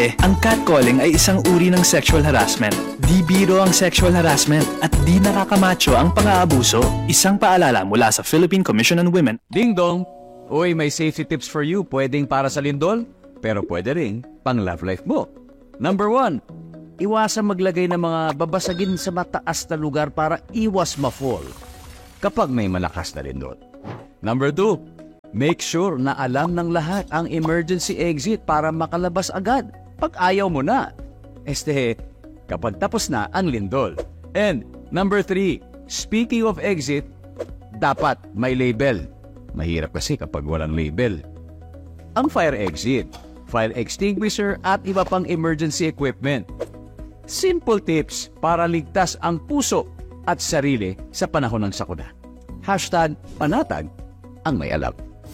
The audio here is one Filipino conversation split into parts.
Ate, ang catcalling ay isang uri ng sexual harassment. Di biro ang sexual harassment at di nakakamacho ang pang-aabuso. Isang paalala mula sa Philippine Commission on Women. Ding dong! Uy, may safety tips for you. Pwedeng para sa lindol, pero pwede rin pang love life mo. Number 1, iwasan maglagay ng mga babasagin sa mataas na lugar para iwas ma-fall kapag may malakas na lindol. Number 2, make sure na alam ng lahat ang emergency exit para makalabas agad pag ayaw mo na. Kapag tapos na ang lindol. And number 3, speaking of exit, dapat may label. Mahirap kasi kapag walang label. Ang fire exit, fire extinguisher at iba pang emergency equipment. Simple tips para ligtas ang puso at sarili sa panahon ng sakuna. #panatag ang may alam.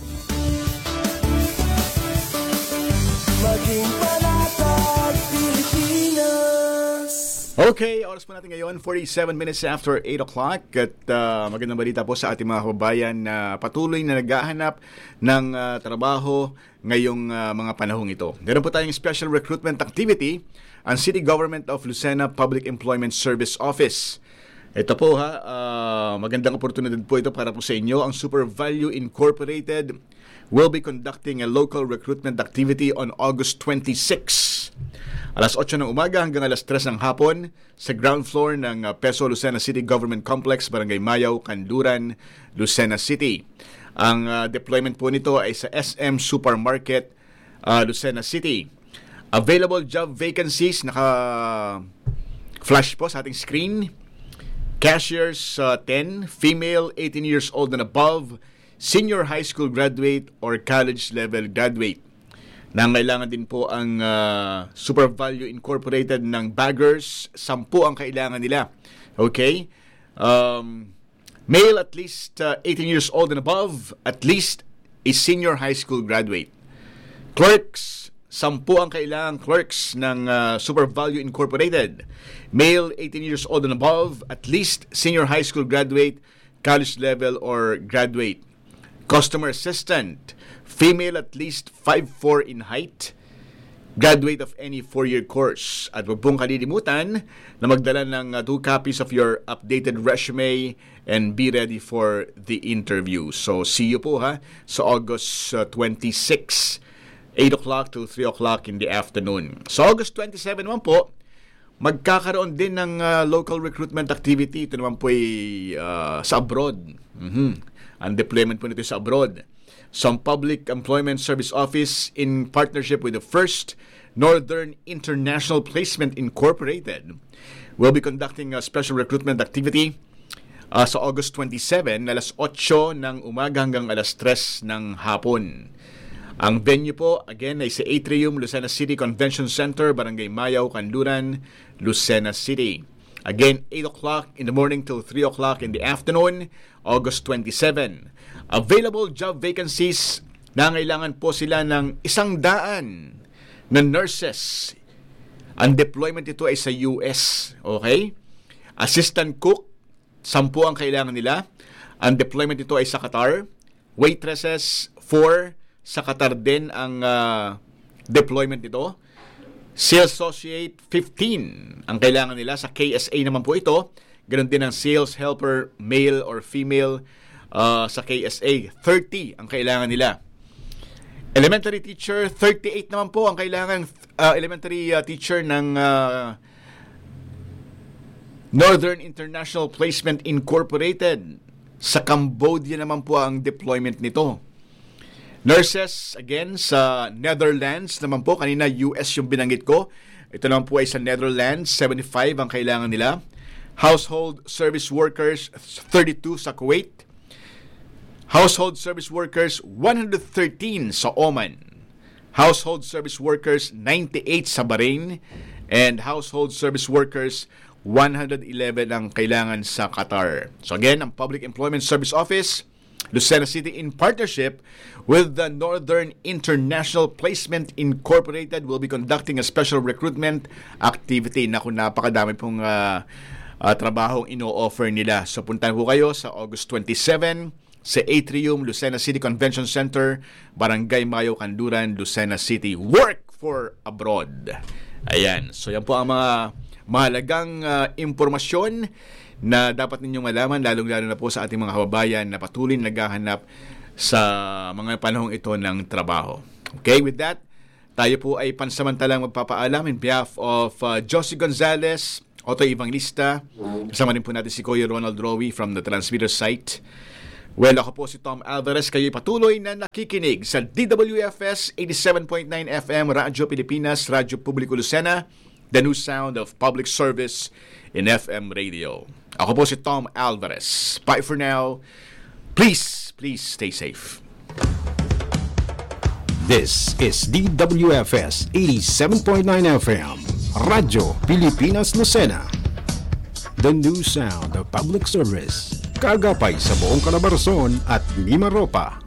Maging Panatag Pilipinas. Okay, oras po natin ngayon, 47 minutes after 8 o'clock. At magandang balita po sa ating mga kababayan na patuloy na naghahanap ng trabaho ngayong mga panahong ito. Meron po tayong special recruitment activity ang City Government of Lucena Public Employment Service Office. Ito po magandang oportunidad po ito para po sa inyo. Ang Super Value Incorporated will be conducting a local recruitment activity on August 26. Alas 8 ng umaga hanggang alas 3 ng hapon sa ground floor ng Peso Lucena City Government Complex, Barangay Mayaw, Kanluran, Lucena City. Ang deployment po nito ay sa SM Supermarket, Lucena City. Available job vacancies, naka-flash po sa ating screen. Cashiers 10, female 18 years old and above, senior high school graduate or college level graduate. Nangailangan din po ang Super Value Incorporated ng baggers. 10 ang kailangan nila. Okay? Male at least 18 years old and above, at least a senior high school graduate. Clerks, 10 ang kailangan clerks ng Super Value Incorporated. Male 18 years old and above, at least senior high school graduate, college level or graduate. Customer assistant, female at least 5'4" in height, graduate of any 4-year course. At huwag pong kalilimutan na magdala ng 2 copies of your updated resume and be ready for the interview. So see you po sa August 26, 8 o'clock to 3 o'clock in the afternoon. So August 27 naman po, magkakaroon din ng local recruitment activity. Ito naman po ay sa abroad. Ang deployment po nito sa abroad. Some Public Employment Service Office in partnership with the First Northern International Placement Incorporated will be conducting a special recruitment activity sa August 27, alas 8 ng umaga hanggang alas 3 ng hapon. Ang venue po, again, ay sa Atrium, Lucena City Convention Center, Barangay Mayaw, Kanluran, Lucena City. Again, 8 o'clock in the morning till 3 o'clock in the afternoon, August 27. Available job vacancies, nangailangan po sila ng 100 na nurses. Ang deployment ito ay sa US. Okay? Assistant cook, 10 ang kailangan nila. Ang deployment ito ay sa Qatar. Waitresses, 4. Sa Qatar din ang deployment ito. Sales associate, 15 ang kailangan nila. Sa KSA naman po ito. Ganon din ang sales helper, male or female. Sa KSA, 30 ang kailangan nila. Elementary teacher, 38 naman po ang kailangan. Elementary teacher ng Northern International Placement Incorporated. Sa Cambodia naman po ang deployment nito. Nurses, again, sa Netherlands naman po. Kanina US yung binanggit ko. Ito naman po ay sa Netherlands, 75 ang kailangan nila. Household service workers, 32 sa Kuwait. Household service workers, 113 sa Oman. Household service workers, 98 sa Bahrain. And household service workers, 111 ang kailangan sa Qatar. So again, ang Public Employment Service Office, Lucena City, in partnership with the Northern International Placement Incorporated, will be conducting a special recruitment activity. Naku, napakadami pong trabahong ino-offer nila. So puntahan po kayo sa August 27 sa Atrium, Lucena City Convention Center, Barangay Mayo, Kanluran, Lucena City. Work for abroad. Ayan. So yan po ang mga mahalagang impormasyon na dapat ninyong malaman, lalong-lalo na po sa ating mga kababayan na patuloy naghahanap sa mga panahong ito ng trabaho. Okay, with that, tayo po ay pansamantalang magpapaalam in behalf of Josie Gonzalez, Auto Evangelista. Kasama din po natin si Kuya Ronald Rowie from the transmitter site. Well, ako po si Tom Alvarez. Kayo'y patuloy na nakikinig sa DWFS 87.9 FM, Radyo Pilipinas, Radyo Publiko Lucena, the new sound of public service in FM radio. Ako po si Tom Alvarez. Bye for now. Please stay safe. This is DWFS 87.9 FM, Radyo Pilipinas Lucena, the new sound of public service. Kagapay sa buong Calabarzon at Mimaropa.